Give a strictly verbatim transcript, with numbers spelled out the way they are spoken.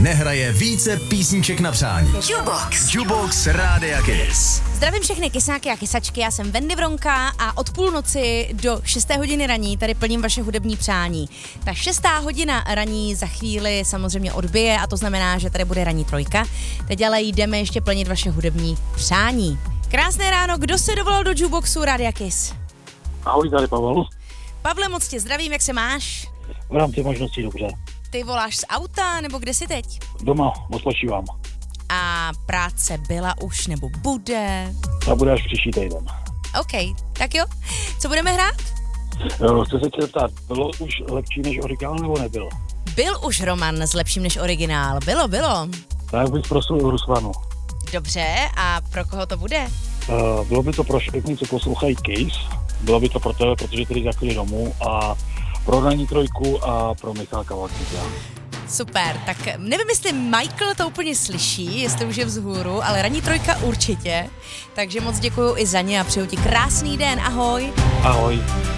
nehraje více písniček na přání. Jukebox. Jukebox Rádia Kiss. Zdravím všechny kysáky a kysačky, já jsem Wendy Vronka a od půlnoci do šesté hodiny raní tady plním vaše hudební přání. Ta šestá hodina raní za chvíli samozřejmě odbije a to znamená, že tady bude ranní trojka. Teď ale jdeme ještě plnit vaše hudební přání. Krásné ráno, kdo se dovolal do Jukeboxu Rádia Kiss? Ahoj, tady Pavel. Pavle, moc tě zdravím, jak se máš? V rámci možností dobře. Ty voláš z auta, nebo kde jsi teď? Doma, odpočívám. A práce byla už, nebo bude? Ta bude až příští týden. OK, tak jo. Co budeme hrát? Jo, chci se tě zeptat, bylo už lepší než originál, nebo nebylo? Byl už Roman s lepším než originál. Bylo, bylo. Tak bych prosil Rusvanu. Dobře, a pro koho to bude? Uh, bylo by to pro všechny, co poslouchají Kiss. Bylo by to pro tebe, protože tedy za chvíli domů a pro ranní trojku a pro Michalka Valtíka. Super, tak nevím, jestli Michael to úplně slyší, jestli už je vzhůru, ale ranní trojka určitě. Takže moc děkuju i za ně a přeju ti krásný den, ahoj. Ahoj.